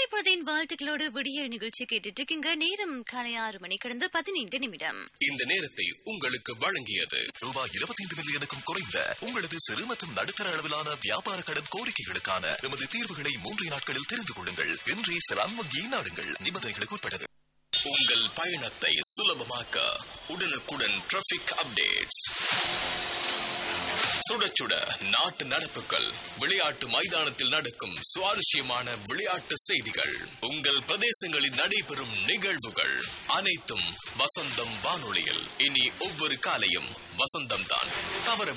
பொழுதின் வாழ்த்துக்களோடு விடியல் நிகழ்ச்சி கேட்டுட்டு இருக்கீங்க. நேரம் காலை 6 மணி கடந்து 15 நிமிடம். இந்த நேரத்தை உங்களுக்கு வழங்கியது ரூபாய் 25 மில்லியனுக்கும் குறைந்த உங்களது சிறு மற்றும் நடுத்தர அளவிலான வியாபார கடன் கோரிக்கைகளுக்கான எமது தீர்வுகளை 3 நாட்களில் தெரிந்து கொள்ளுங்கள். இன்றே செலான் வங்கியை நாடுங்கள். நிபந்தனைகளுக்கு உட்பட்டது. உங்கள் பயணத்தை சுலபமாக்க உடனுக்குடன் டிராபிக் அப்டேட்ஸ், சுட சுட நாட்டு நடப்புகள், விளையாட்டு மைதானத்தில் நடக்கும் சுவாரஸ்யமான விளையாட்டு செய்திகள், உங்கள் பிரதேசங்களில் நடைபெறும் நிகழ்வுகள் அனைத்தும் வசந்தம் வானொலியில். இனி ஒவ்வொரு காலையும் வசந்தம் தான். தவற